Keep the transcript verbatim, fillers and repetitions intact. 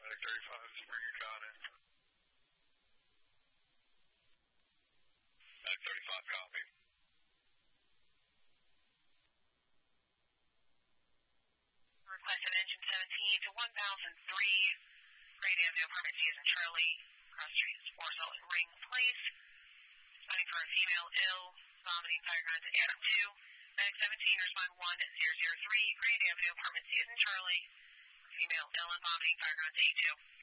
Medic thirty-five, just bring your cot in. Medic thirty-five, copy. Requested engine seventeen to one thousand three, Great Avenue, Apartment C as in Charlie, cross street is Warsaw and Ring Place. Responding for a female ill, vomiting, fire guns at Adam two. Medic seventeen, respond one zero zero three, Great Avenue, Apartment C as in Charlie. Female ill and vomiting, fire guns A two.